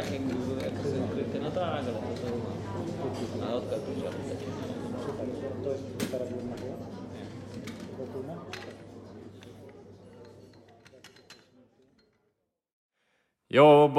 Yang dulu accident kenapa agak itu alat kartu siapa? Joo,